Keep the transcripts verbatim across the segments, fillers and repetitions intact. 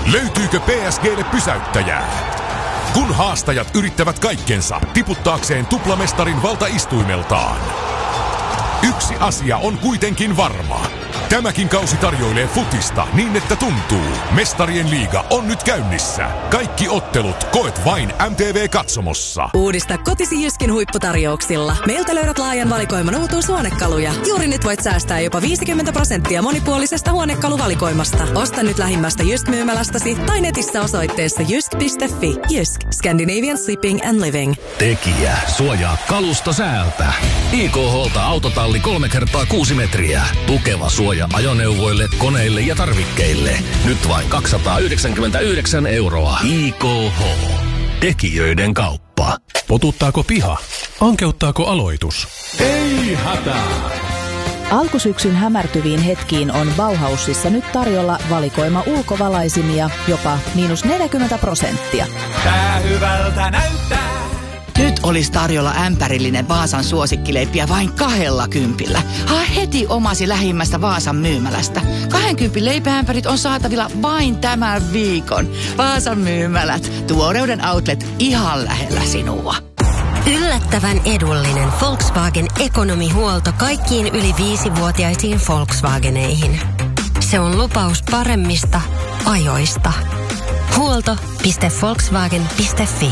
Löytyykö P S G:lle pysäyttäjää? Kun haastajat yrittävät kaikkensa tiputtaakseen tuplamestarin valtaistuimeltaan. Yksi asia on kuitenkin varma. Tämäkin kausi tarjoilee futista niin, että tuntuu. Mestarien liiga on nyt käynnissä. Kaikki ottelut koet vain M T V-katsomossa. Uudista kotisi Jyskin huipputarjouksilla. Meiltä löydät laajan valikoiman uutuushuonekaluja. Juuri nyt voit säästää jopa viisikymmentä prosenttia monipuolisesta huonekaluvalikoimasta. Osta nyt lähimmästä Jysk-myymälästäsi tai netissä osoitteessa jysk piste fi. Jysk. Scandinavian Shipping and Living. Tekijä suojaa kalusta säältä. I K H:lta autotalli kolme kertaa kuusi metriä. Tukeva suoja ajoneuvoille, koneille ja tarvikkeille. Nyt vain kaksisataayhdeksänkymmentäyhdeksän euroa. I K H. Tekijöiden kauppa. Potuttaako piha? Ankeuttaako aloitus? Ei hätää! Alkusyksyn hämärtyviin hetkiin on Bauhausissa nyt tarjolla valikoima ulkovalaisimia jopa miinus neljäkymmentä prosenttia. Tää hyvältä näyttää! Nyt olisi tarjolla ämpärillinen Vaasan suosikkileippiä vain kahdella kympillä. Haa heti omasi lähimmästä Vaasan myymälästä. Kahden kympin leipäämpärit on saatavilla vain tämän viikon. Vaasan myymälät. Tuoreuden outlet ihan lähellä sinua. Yllättävän edullinen Volkswagen ekonomihuolto kaikkiin yli viisivuotiaisiin Volkswageneihin. Se on lupaus paremmista ajoista. Huolto piste volkswagen piste fi.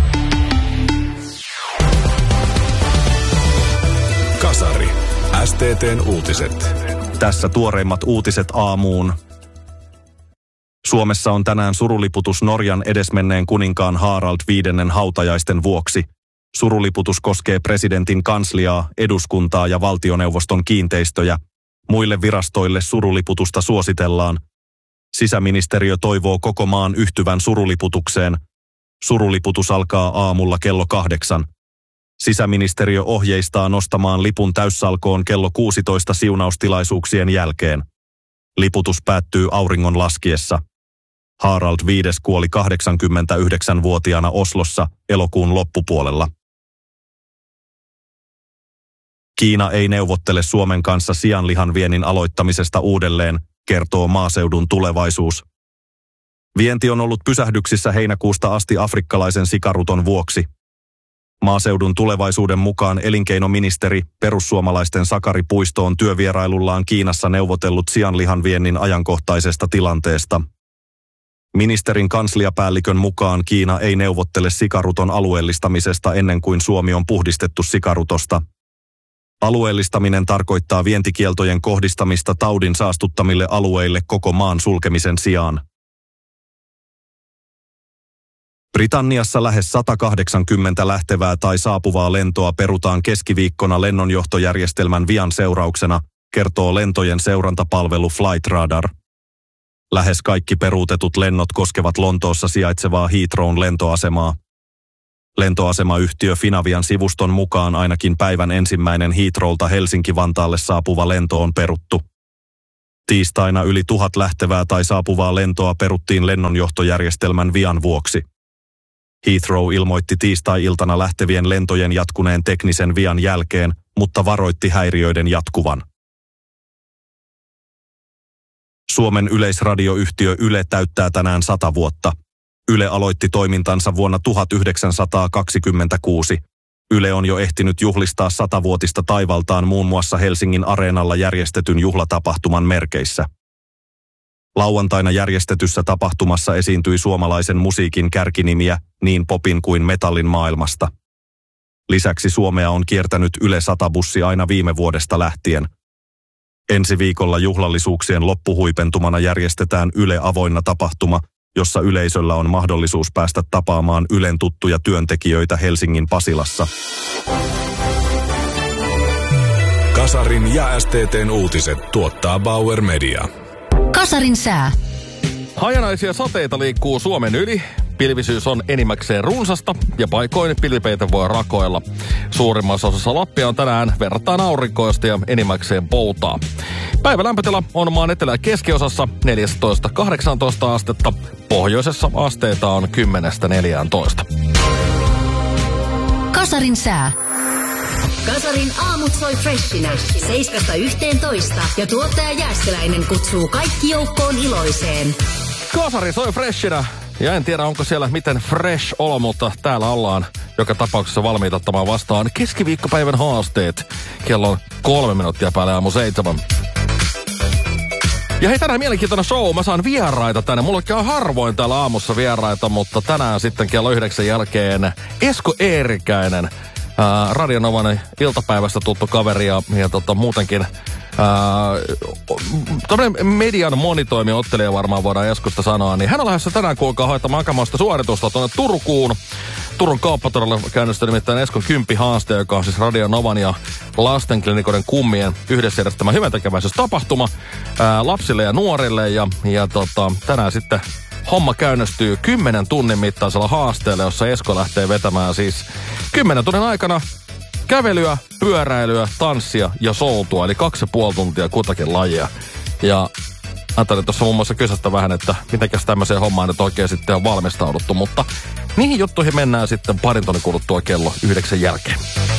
Kasari. S T T:n uutiset. Tässä tuoreimmat uutiset aamuun. Suomessa on tänään suruliputus Norjan edesmenneen kuninkaan Harald viidennen hautajaisten vuoksi. Suruliputus koskee presidentin kansliaa, eduskuntaa ja valtioneuvoston kiinteistöjä. Muille virastoille suruliputusta suositellaan. Sisäministeriö toivoo koko maan yhtyvän suruliputukseen. Suruliputus alkaa aamulla kello kahdeksan. Sisäministeriö ohjeistaa nostamaan lipun täyssalkoon kello kuusitoista siunaustilaisuuksien jälkeen. Liputus päättyy auringon laskiessa. Harald viides kuoli kahdeksankymmentäyhdeksänvuotiaana Oslossa elokuun loppupuolella. Kiina ei neuvottele Suomen kanssa sianlihan viennin aloittamisesta uudelleen, kertoo Maaseudun Tulevaisuus. Vienti on ollut pysähdyksissä heinäkuusta asti afrikkalaisen sikaruton vuoksi. Maaseudun Tulevaisuuden mukaan elinkeinoministeri perussuomalaisten Sakari Puisto on työvierailullaan Kiinassa neuvotellut sianlihan viennin ajankohtaisesta tilanteesta. Ministerin kansliapäällikön mukaan Kiina ei neuvottele sikaruton alueellistamisesta ennen kuin Suomi on puhdistettu sikarutosta. Alueellistaminen tarkoittaa vientikieltojen kohdistamista taudin saastuttamille alueille koko maan sulkemisen sijaan. Britanniassa lähes sata kahdeksankymmentä lähtevää tai saapuvaa lentoa perutaan keskiviikkona lennonjohtojärjestelmän vian seurauksena, kertoo lentojen seurantapalvelu Flightradar. Lähes kaikki peruutetut lennot koskevat Lontoossa sijaitsevaa Heathrown lentoasemaa. Lentoasemayhtiö Finavian sivuston mukaan ainakin päivän ensimmäinen Heathrowlta Helsinki-Vantaalle saapuva lento on peruttu. Tiistaina yli tuhat lähtevää tai saapuvaa lentoa peruttiin lennonjohtojärjestelmän vian vuoksi. Heathrow ilmoitti tiistai-iltana lähtevien lentojen jatkuneen teknisen vian jälkeen, mutta varoitti häiriöiden jatkuvan. Suomen yleisradioyhtiö Yle täyttää tänään sata vuotta. Yle aloitti toimintansa vuonna tuhatyhdeksänsataakaksikymmentäkuusi. Yle on jo ehtinyt juhlistaa satavuotista taivaltaan muun muassa Helsingin Areenalla järjestetyn juhlatapahtuman merkeissä. Lauantaina järjestetyssä tapahtumassa esiintyi suomalaisen musiikin kärkinimiä niin popin kuin metallin maailmasta. Lisäksi Suomea on kiertänyt Yle sata-bussi aina viime vuodesta lähtien. Ensi viikolla juhlallisuuksien loppuhuipentumana järjestetään Yle avoinna tapahtuma, jossa yleisöllä on mahdollisuus päästä tapaamaan Ylen tuttuja työntekijöitä Helsingin Pasilassa. Kasarin ja S T T:n uutiset tuottaa Bauer Media. Kasarin sää. Hajanaisia sateita liikkuu Suomen yli. Pilvisyys on enimmäkseen runsasta ja paikoin pilvipeitä voi rakoilla. Suurimmassa osassa Lappia on tänään verrattain aurinkoista ja enimmäkseen poutaa. Päivän lämpötila on maan etelä- ja keskiosassa neljätoista kahdeksantoista astetta. Pohjoisessa asteita on kymmenestä neljääntoista. Kasarin sää. Kasarin aamut soi freshinä seiskasta yhteentoista ja tuottaja Jääskeläinen kutsuu kaikki joukkoon iloiseen. Kasari soi freshinä. Ja en tiedä, onko siellä miten fresh olo, mutta täällä ollaan joka tapauksessa valmiita ottamaan vastaan keskiviikkopäivän haasteet. Kello on kolme minuuttia päälle aamu seitsemän. Ja hei, tänään mielenkiintoinen show. Mä saan vieraita tänne. Mulla on harvoin täällä aamussa vieraita, mutta tänään sitten kello yhdeksän jälkeen Esko Eerikäinen. Ää, Radionovan iltapäivästä tuttu kaveri ja, ja tota, muutenkin tämmöinen median monitoimiottelija varmaan voidaan Eskosta sanoa, niin hän on lähdössä tänään kuulkaa hoitamaan aikamoista suoritusta tuonne Turkuun. Turun kauppatorilla käynnissä nimittäin Eskon kymppihaaste, joka on siis Radionovan ja lastenklinikoiden kummien yhdessä järjestämä hyväntekeväisyystapahtuma ää, lapsille ja nuorille. Ja, ja tota, tänään sitten homma käynnistyy kymmenen tunnin mittaisella haasteella, jossa Esko lähtee vetämään siis kymmenen tunnin aikana kävelyä, pyöräilyä, tanssia ja soutua, eli kaksi ja puoli tuntia kutakin lajia. Ja ajattelin tuossa muun muassa kysästä vähän, että mitenkäs tämmöiseen hommaan nyt oikein sitten on valmistauduttu, mutta niihin juttuihin mennään sitten parin tonnin kuluttua kello yhdeksän jälkeen.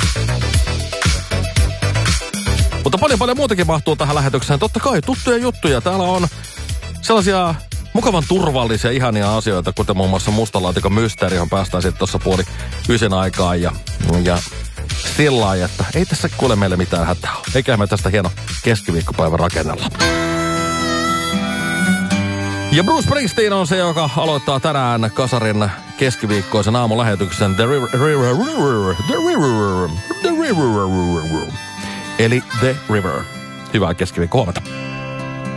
Mutta paljon paljon muutakin mahtuu tähän lähetykseen. Totta kai tuttuja juttuja. Täällä on sellaisia mukavan turvallisia, ihania asioita, kuten muun muassa Mustalaatikon mysteeri, johon päästään sitten tuossa puoli ysin aikaan ja, ja sillä lailla, että ei tässä kuule meille mitään hätää ole. Eiköhän me tästä hieno keskiviikkopäivän rakennella. Ja Bruce Springsteen on se, joka aloittaa tänään Kasarin keskiviikkoisen aamulähetyksen The River, River, River, The River, The River, eli The River. Hyvää keskiviikko huomenta.